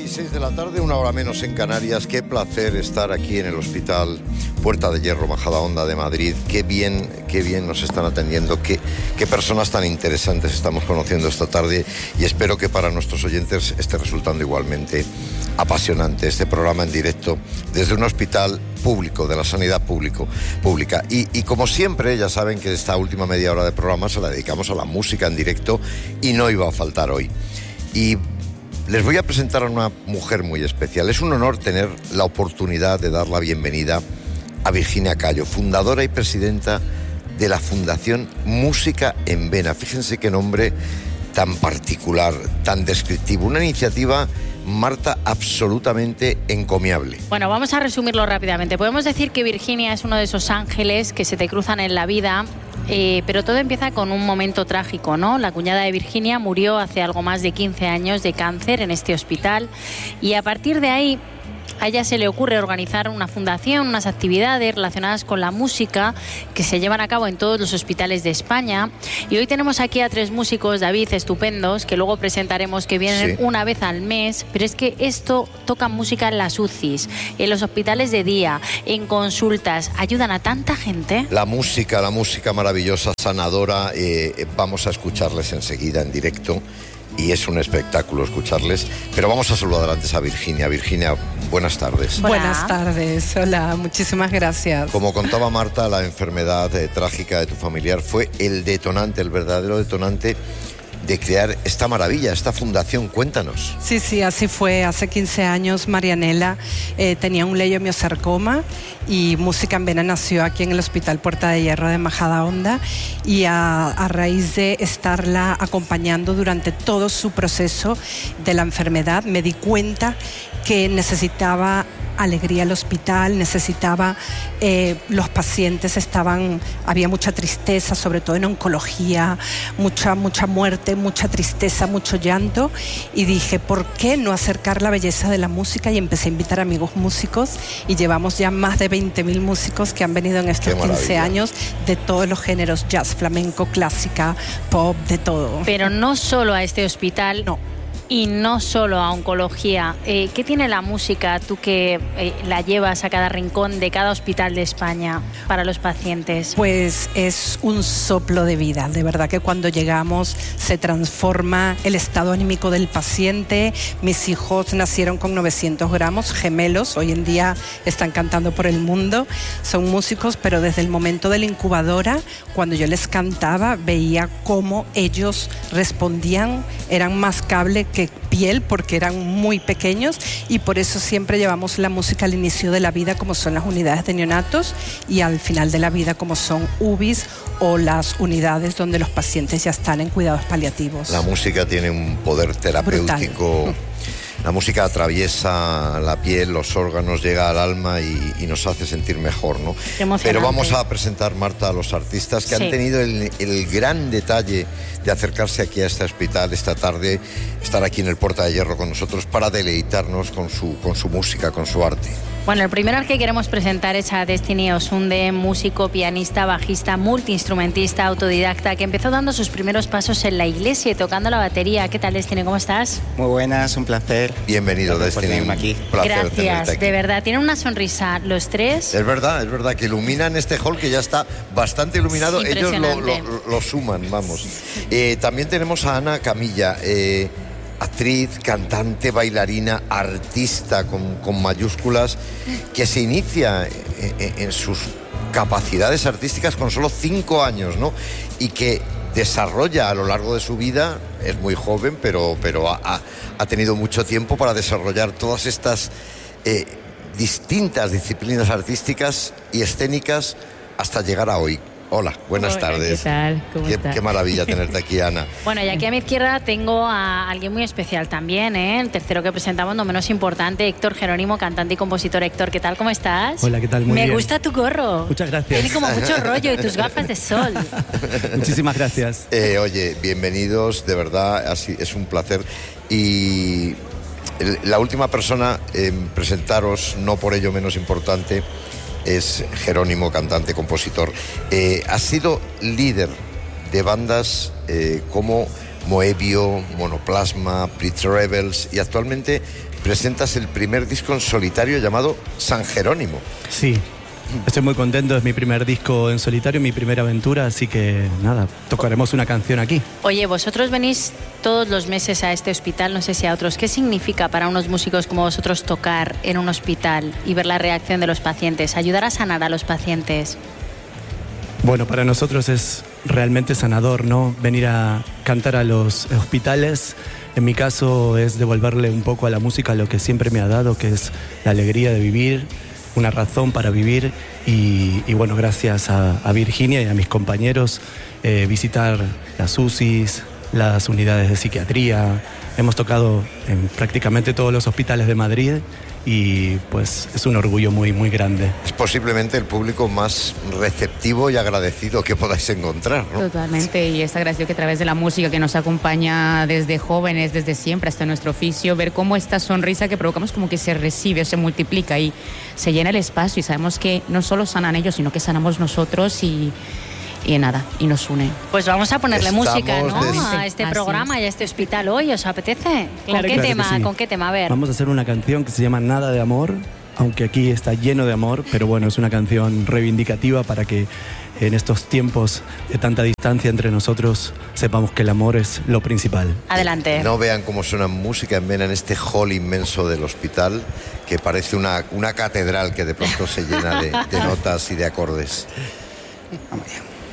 6 de la tarde, una hora menos en Canarias. Qué placer estar aquí en el Hospital Puerta de Hierro Majadahonda de Madrid. Qué bien nos están atendiendo, qué personas tan interesantes estamos conociendo esta tarde, y espero que para nuestros oyentes esté resultando igualmente apasionante este programa en directo desde un hospital público, de la sanidad pública. Y como siempre, ya saben que esta última media hora de programa se la dedicamos a la música en directo, y no iba a faltar hoy. Y les voy a presentar a una mujer muy especial. Es un honor tener la oportunidad de dar la bienvenida a Virginia Callo, fundadora y presidenta de la Fundación Música en Vena. Fíjense qué nombre tan particular, tan descriptivo. Una iniciativa, Marta, absolutamente encomiable. Bueno, vamos a resumirlo rápidamente. Podemos decir que Virginia es uno de esos ángeles que se te cruzan en la vida. Pero todo empieza con un momento trágico, ¿no? La cuñada de Virginia murió hace algo más de 15 años de cáncer en este hospital, y a partir de ahí a ella se le ocurre organizar una fundación, unas actividades relacionadas con la música que se llevan a cabo en todos los hospitales de España. Y hoy tenemos aquí a 3 músicos, David, estupendos, que luego presentaremos, que vienen una vez al mes. Pero es que esto toca música en las UCIs, en los hospitales de día, en consultas. Ayudan a tanta gente. La música maravillosa, sanadora. Vamos a escucharles enseguida en directo. Y es un espectáculo escucharles. Pero vamos a saludar antes a Virginia. Virginia, buenas tardes. Hola. Buenas tardes, hola, muchísimas gracias. Como contaba Marta, la enfermedad trágica de tu familiar fue el detonante, el verdadero detonante de crear esta maravilla, esta fundación. Cuéntanos. Sí, así fue. Hace 15 años Marianela tenía un leiomyosarcoma, y Música en Vena nació aquí en el Hospital Puerta de Hierro de Majadahonda, y a raíz de estarla acompañando durante todo su proceso de la enfermedad, me di cuenta que necesitaba alegría al hospital, necesitaba, los pacientes había mucha tristeza, sobre todo en oncología, mucha muerte, mucha tristeza, mucho llanto, y dije, ¿por qué no acercar la belleza de la música? Y empecé a invitar amigos músicos, y llevamos ya más de 20.000 músicos que han venido en estos 15 años, de todos los géneros, jazz, flamenco, clásica, pop, de todo. Pero no solo a este hospital. No. Y no solo a oncología. ¿Qué tiene la música, tú que la llevas a cada rincón de cada hospital de España para los pacientes? Pues es un soplo de vida. De verdad que cuando llegamos se transforma el estado anímico del paciente. Mis hijos nacieron con 900 gramos, gemelos. Hoy en día están cantando por el mundo. Son músicos, pero desde el momento de la incubadora, cuando yo les cantaba, veía cómo ellos respondían. Eran más cable que piel, porque eran muy pequeños, y por eso siempre llevamos la música al inicio de la vida, como son las unidades de neonatos, y al final de la vida, como son UBIs o las unidades donde los pacientes ya están en cuidados paliativos. La música tiene un poder terapéutico. Brutal. La música atraviesa la piel, los órganos, llega al alma y nos hace sentir mejor, ¿no? Pero vamos a presentar, Marta, a los artistas que han tenido el gran detalle de acercarse aquí a este hospital esta tarde, estar aquí en el Puerta de Hierro con nosotros para deleitarnos con su música, con su arte. Bueno, el primero al que queremos presentar es a Destiny Osunde, músico, pianista, bajista, multiinstrumentista, autodidacta, que empezó dando sus primeros pasos en la iglesia y tocando la batería. ¿Qué tal, Destiny? ¿Cómo estás? Muy buenas, un placer. Bienvenido, Destiny. Aquí. Gracias, de verdad. Tienen una sonrisa los 3. Es verdad que iluminan este hall, que ya está bastante iluminado. Ellos lo suman, vamos. También tenemos a Ana Camilla, actriz, cantante, bailarina, artista con mayúsculas, que se inicia en sus capacidades artísticas con solo 5 años, ¿no? Y que desarrolla a lo largo de su vida, es muy joven, pero ha tenido mucho tiempo para desarrollar todas estas distintas disciplinas artísticas y escénicas hasta llegar a hoy. Hola, buenas tardes. ¿Qué tal? ¿Cómo estás? Qué maravilla tenerte aquí, Ana. Bueno, y aquí a mi izquierda tengo a alguien muy especial también, ¿eh? El tercero que presentamos, no menos importante, Héctor Jerónimo, cantante y compositor. Héctor, ¿qué tal? ¿Cómo estás? Hola, ¿qué tal? Muy bien. Me gusta tu gorro. Muchas gracias. Tiene como mucho rollo, y tus gafas de sol. Muchísimas gracias. Oye, bienvenidos, de verdad, así es un placer. Y la última persona en presentaros, no por ello menos importante, es Jerónimo, cantante, compositor. Ha sido líder de bandas como Moebio, Monoplasma, Pretty Rebels, y actualmente presentas el primer disco en solitario llamado San Jerónimo. Sí, estoy muy contento, es mi primer disco en solitario, mi primera aventura, así que nada, tocaremos una canción aquí. Oye, vosotros venís todos los meses a este hospital, no sé si a otros. ¿Qué significa para unos músicos como vosotros tocar en un hospital y ver la reacción de los pacientes, ayudar a sanar a los pacientes? Bueno, para nosotros es realmente sanador, ¿no? Venir a cantar a los hospitales, en mi caso es devolverle un poco a la música lo que siempre me ha dado, que es la alegría de vivir, una razón para vivir y bueno, gracias a Virginia y a mis compañeros, visitar las UCIs, las unidades de psiquiatría. Hemos tocado en prácticamente todos los hospitales de Madrid y pues es un orgullo muy, muy grande. Es posiblemente el público más receptivo y agradecido que podáis encontrar, ¿no? Totalmente, y es agradecido que a través de la música que nos acompaña desde jóvenes, desde siempre hasta nuestro oficio, ver cómo esta sonrisa que provocamos como que se recibe o se multiplica y se llena el espacio, y sabemos que no solo sanan ellos, sino que sanamos nosotros y nada, y nos une. Pues vamos a ponerle música, ¿no? A este Así programa y a este hospital hoy, ¿os apetece? Claro que sí. ¿Con qué tema? A ver. Vamos a hacer una canción que se llama Nada de Amor, aunque aquí está lleno de amor, pero bueno, es una canción reivindicativa para que en estos tiempos de tanta distancia entre nosotros sepamos que el amor es lo principal. Adelante. No vean cómo suena música en vena en este hall inmenso del hospital, que parece una catedral que de pronto se llena de notas y de acordes. Vamos allá.